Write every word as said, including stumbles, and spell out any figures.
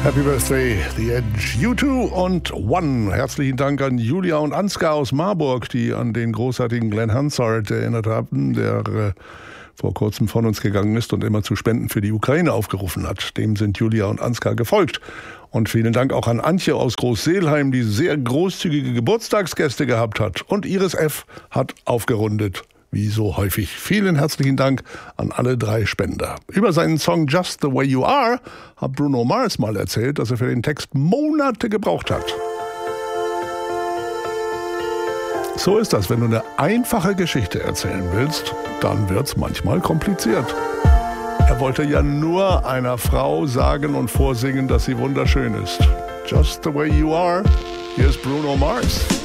Happy Birthday, The Edge, U zwei und One. Herzlichen Dank an Julia und Ansgar aus Marburg, die an den großartigen Glenn Hansard erinnert haben, der äh, vor kurzem von uns gegangen ist und immer zu Spenden für die Ukraine aufgerufen hat. Dem sind Julia und Ansgar gefolgt. Und vielen Dank auch an Antje aus Großseelheim, die sehr großzügige Geburtstagsgäste gehabt hat. Und Iris F. hat aufgerundet. Wie so häufig. Vielen herzlichen Dank an alle drei Spender. Über seinen Song Just the Way You Are hat Bruno Mars mal erzählt, dass er für den Text Monate gebraucht hat. So ist das, wenn du eine einfache Geschichte erzählen willst, dann wird's manchmal kompliziert. Er wollte ja nur einer Frau sagen und vorsingen, dass sie wunderschön ist. Just the way you are. Hier ist Bruno Mars.